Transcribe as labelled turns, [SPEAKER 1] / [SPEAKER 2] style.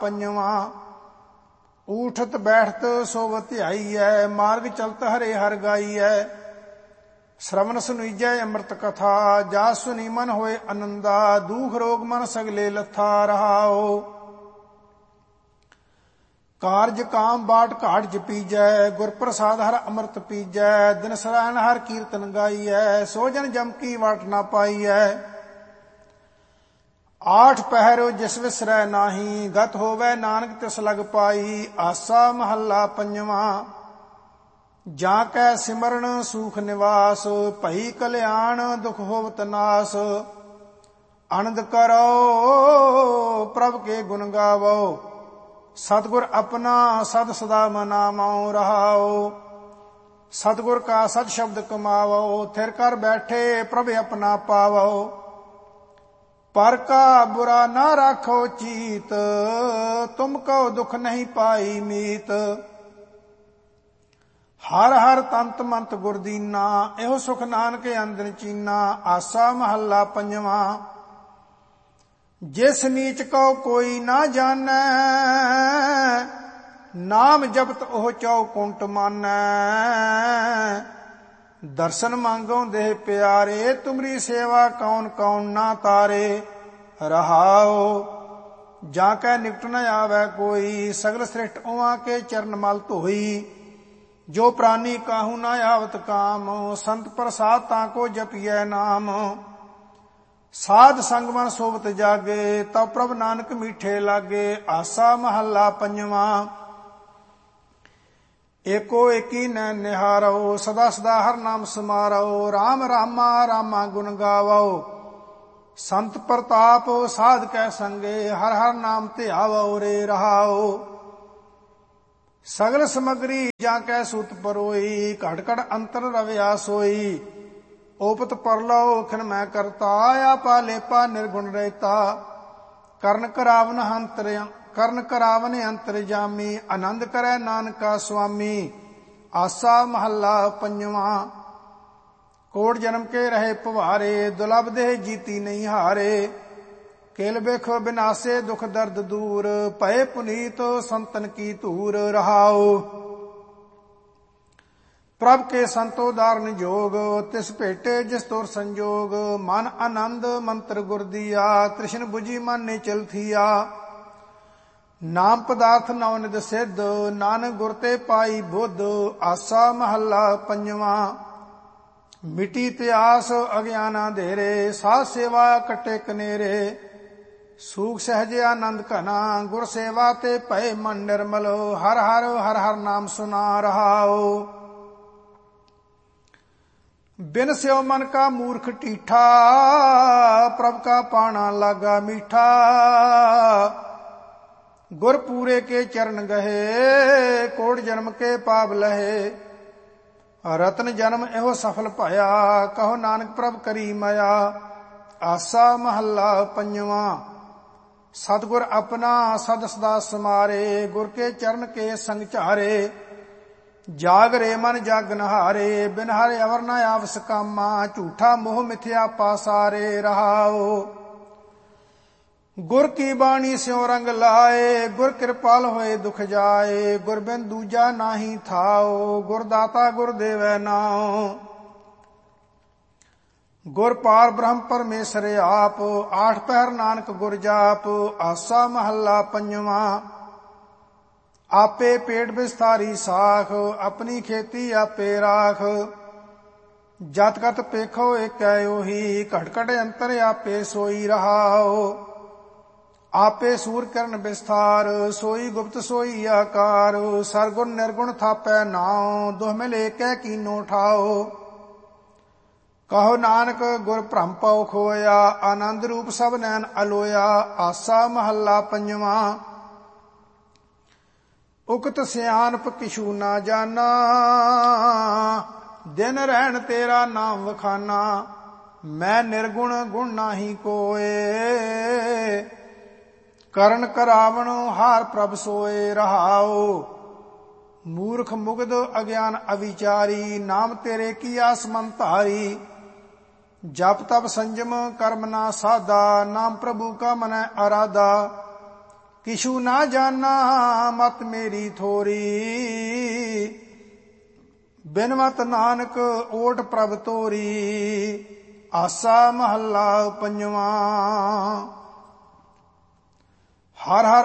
[SPEAKER 1] ਪੰਜਵਾਂ। ਊਠਤ ਬੈਠਤ ਸੋਵ ਧਿਆਈਐ, ਮਾਰਗ ਚਲਤ ਹਰੇ ਹਰਿ ਗਾਈਐ। ਸ਼ਰਵਨ ਸੁਣੀਜੈ ਅੰਮ੍ਰਿਤ ਕਥਾ, ਜਾ ਸੁਣੀ ਮਨ ਹੋਏ ਆਨੰਦਾ। ਦੁਖ ਰੋਗ ਮਨ ਸਗਲੇ ਲੱਥਾ ਰਹਾਓ। ਕਾਰਜ ਕਾਮ ਬਾਟ ਘਾਟ ਜਪੀਜੈ, ਗੁਰ ਪ੍ਰਸਾਦ ਹਰ ਅੰਮ੍ਰਿਤ ਪੀਜੈ। ਦਿਨ ਸਰਾਇਣ ਹਰ ਕੀਰਤਨ ਗਾਈਐ, ਸੋ ਜਨ ਜਮ ਕੀ ਵਾਟ ਨਾ ਪਾਈਐ। ਆਠ ਪਹਿਰੋ ਜਿਸ ਵਿਸਰੈ ਨਾਹੀ, ਗਤ ਹੋਵੈ ਨਾਨਕ ਤਿਸ ਲਗ ਪਾਈ। ਆਸਾ ਮਹੱਲਾ ਪੰਜਵਾਂ। ਜਾਂ ਕੈ ਸਿਮਰਨ ਸੂਖ ਨਿਵਾਸ, ਭਈ ਕਲਿਆਣ ਦੁਖ ਹੋਵਤ ਨਾਸ। ਆਨੰਦ ਕਰੋ ਪ੍ਰਭ ਕੇ ਗੁਣ ਗਾਵੋ, ਸਤਿਗੁਰ ਆਪਣਾ ਸਦ ਸਦਾ ਮਨਾਵੋ ਰਹਾਓ। ਸਤਿਗੁਰ ਕਾ ਸਤ ਸ਼ਬਦ ਕਮਾਵੋ, ਥਿਰ ਕਰ ਬੈਠੇ ਪ੍ਰਭ ਆਪਣਾ ਪਾਵੋ। ਪਰ ਕਾ ਬੁਰਾ ਨਾ ਰਾਖੋ ਚੀਤ, ਤੁਮ ਕਉ ਦੁਖ ਨਹੀਂ ਪਾਈ ਮੀਤ। ਹਰ ਹਰ ਤੰਤ ਮੰਤ ਗੁਰ ਦੀਨਾ, ਇਹੋ ਸੁਖ ਨਾਨਕ ਅੰਦਨ ਚੀਨਾ। ਆਸਾ ਮਹੱਲਾ ਪੰਜਵਾਂ। ਜਿਸ ਨੀਚ ਕਉ ਕੋਈ ਨਾ ਜਾਣੈ, ਨਾਮ ਜਪਤ ਉਹ ਚੌਕੁੰਟ ਮਾਨੈ। ਦਰਸ਼ਨ ਮੰਗੋ ਦੇਹ ਪਿਆਰੇ, ਤੁਮਰੀ ਸੇਵਾ ਕੌਣ ਕੌਣ ਨਾ ਤਾਰੇ ਰਹਾਓ। ਜਾਂ ਕੈ ਨਿਕਟ ਨ ਆਵੈ ਕੋਈ, ਸਗਲ ਸ੍ਰਿਸ਼ਟ ਉਹਾਂ ਕੇ ਚਰਨ ਮਲ ਧੋਈ। ਜੋ ਪ੍ਰਾਨੀ ਕਾਹੂ ਨਾ ਆਵਤ ਕਾਮ, ਸੰਤ ਪ੍ਰਸਾਦ ਤਾਂ ਕੋ ਜਪੀਐ ਨਾਮ। ਸਾਧ ਸੰਗ ਮਨ ਸੋਵਤ ਜਾਗੇ, ਤਬ ਪ੍ਰਭ ਨਾਨਕ ਮੀਠੇ ਲਾਗੇ। ਆਸਾ ਮਹੱਲਾ ਪੰਜਵਾਂ। ਏਕੋ ਏਕੀ ਨੈਣ ਨਿਹਾਰੋ, ਸਦਾ ਸਦਾ ਹਰ ਨਾਮ ਸਮਾਰੋ। ਰਾਮ ਰਾਮਾ ਰਾਮਾ ਗੁਣ ਗਾਵੋ, ਸੰਤ ਪ੍ਰਤਾਪ ਸਾਧ ਕੈ ਸੰਗੇ। ਹਰ ਹਰ ਨਾਮ ਧਿਆਵੋ ਰੇ ਰਹਾਓ। ਸਗਲ ਸਮਗਰੀ ਜਾਂ ਕੈ ਸੂਤ ਪਰੋਈ, ਘਟ ਘਟ ਅੰਤਰ ਰਵਿਆ ਸੋਈ। ਓਪਤ ਪਰਲੋ ਖਿਨ ਮੈਂ ਕਰਤਾ, ਆਪਾ ਲੇਪਾ ਨਿਰਗੁਣ ਰਹਿਤਾ। ਕਰਨ ਕਰਾਵਨ ਅੰਤਰ ਜਾਮੀ, ਆਨੰਦ ਕਰੈ ਨਾਨਕਾ ਸੁਆਮੀ। ਆਸਾ ਮਹੱਲਾ ਪੰਜਵਾਂ। ਕੋਟ ਜਨਮ ਕੇ ਰਹੇ ਭਵਾਰੇ, ਦੁਲਭ ਦੇਹ ਜੀਤੀ ਨਹੀਂ ਹਾਰੇ। ਕੇਲ ਵੇਖੋ ਬਿਨਾਸੇ ਦੁਖ ਦਰਦ ਦੂਰ, ਭਏ ਪੁਨੀਤ ਸੰਤਨ ਕੀ ਧੂਰ ਰਹਾਓ। ਪ੍ਰਭ ਕੇ ਸੰਤੋ ਦਾਰਨ ਜੋਗ, ਤਿਸ ਭੇਟੇ ਜਿਸ ਤੋਰ ਸੰਜੋਗ। ਮਨ ਆਨੰਦ ਮੰਤਰ ਗੁਰ ਦੀਆ, ਤ੍ਰਿਸ਼ਨ 부ਜੀ ਮਨ ਨੇ ਚਲ ਥੀਆ। ਨਾਮ ਪਦਾਰਥ ਨੌ ਨਿਧ ਸਿੱਧ, ਨਾਨਕ ਗੁਰ ਤੇ ਪਾਈ ਬੁੱਧ। ਆਸਾ ਮਹੱਲਾ ਪੰਜਵਾਂ। ਮਿਟੀ ਤਿਆਸ ਅਗਿਆਨਾ ਧੇਰੇ, ਸਾਧ ਸੇਵਾ ਕੱਟੇ ਕਨੇਰੇ। ਸੂਖ ਸਹਿਜ ਆਨੰਦ ਘਨਾ, ਗੁਰ ਸੇਵਾ ਤੇ ਭਏ ਮਨ ਨਿਰਮਲ। ਹਰ ਹਰ ਹਰ ਹਰ ਨਾਮ ਸੁਨਾ ਰਹਾਓ। ਬਿਨ ਸਿਓ ਮਨ ਕਾ ਮੂਰਖ ਢੀਠਾ, ਪ੍ਰਭ ਕਾ ਪਾਣਾ ਲਾਗਾ ਮੀਠਾ। ਗੁਰ ਪੂਰੇ ਕੇ ਚਰਨ ਗਹੇ, ਕੋਟ ਜਨਮ ਕੇ ਪਾਪ ਲਹੇ। ਰਤਨ ਜਨਮ ਇਹੋ ਸਫਲ ਭਾਇਆ, ਕਹੋ ਨਾਨਕ ਪ੍ਰਭ ਕਰੀ ਮਾਇਆ। ਆਸਾ ਮਹੱਲਾ ਪੰਜਵਾਂ। ਸਤਿਗੁਰ ਆਪਣਾ ਸਦ ਸਦਾ ਸਮਾਰੇ, ਗੁਰ ਕੇ ਚਰਨ ਕੇ ਸੰਗ ਝਾਰੇ। ਜਾਗ ਰੇ ਮਨ ਜਾਗਨ ਹਾਰੇ, ਬਿਨ ਹਰਿ ਅਵਰ ਨ ਆਵਸ ਕਾਮਾ। ਝੂਠਾ ਮੋਹ ਮਿਥਿਆ ਪਾਸਾਰੇ ਰਹਾਓ। ਗੁਰ ਕੀ ਬਾਣੀ ਸਿਉ ਰੰਗ ਲਾਏ, ਗੁਰ ਕਿਰਪਾਲ ਹੋਏ ਦੁਖ ਜਾਏ। ਗੁਰ ਬਿਨ ਦੂਜਾ ਨਾਹੀ ਥਾਓ, ਗੁਰ ਦਾਤਾ ਗੁਰ ਦੇਵੈ ਨਾਉ। ਗੁਰ ਪਾਰ ਬ੍ਰਹਮ ਪਰਮੇਸ਼ਰ ਆਪ, ਆਠ ਪਹਿਰ ਨਾਨਕ ਗੁਰ ਜਾਪ। ਆਸਾ ਮਹੱਲਾ ਪੰਜਵਾਂ। ਆਪੇ ਪੇਟ ਵਿਸਥਾਰੀ ਸਾਖ, ਆਪਣੀ ਖੇਤੀ ਆਪੇ ਰਾਖ। ਜਤ ਕਤ ਪੇਖੋ ਏਕੈ ਉਹੀ, ਘਟ ਘਟ ਅੰਤਰ ਆਪੇ ਸੋਈ ਰਹਾਓ। ਆਪੇ ਸੂਰ ਕਰਨ ਵਿਸਥਾਰ, ਸੋਈ ਗੁਪਤ ਸੋਈ ਆਕਾਰ। ਸਰਗੁਣ ਨਿਰਗੁਣ ਥਾਪੈ ਨਾਉ, ਦੁਹ ਮਿਲ ਏਕੈ ਕੀਨੋ ਠਾਓ। ਕਹੋ ਨਾਨਕ ਗੁਰ ਭ੍ਰਮ ਪਉ ਖੋਇਆ, ਆਨੰਦ ਰੂਪ ਸਭ ਨੈਣ ਅਲੋਇਆ। ਆਸਾ ਮਹੱਲਾ ਪੰਜਵਾਂ। ਉਕਤ ਸਿਆਣਪ ਕਿਛੂ ਨਾ ਜਾਨਾ, ਦਿਨ ਰਹਿਣ ਤੇਰਾ ਨਾਮ ਵਖਾਨਾ। ਮੈਂ ਨਿਰਗੁਣ ਗੁਣ ਨਾਹੀ ਕੋਏ, ਕਰਨ ਕਰਾਵਣ ਹਾਰ ਪ੍ਰਭ ਸੋਏ ਰਹਾਓ। ਮੂਰਖ ਮੁਗਧ ਅਗਿਆਨ ਅਵਿਚਾਰੀ, ਨਾਮ ਤੇਰੇ ਕੀ ਆਸ ਮਨ ਧਾਰੀ। ਜਪ ਤਪ ਸੰਜਮ ਕਰਮ ਨਾ ਸਾਧਾ, ਨਾਮ ਪ੍ਰਭੂ ਕਾ ਮਨੈ ਅਰਾਧਾ। ਕਿਛੂ ਨਾ ਜਾਨਾ ਮਤ ਮੇਰੀ ਥੋਰੀ। ਬਿਨ ਮਤ ਨਾਨਕ ਓਟ ਪ੍ਰਭ ਤੋਰੀ। ਆਸਾ ਮਹੱਲਾ ਪੰਜਵਾਂ। ਹਰ ਹਰ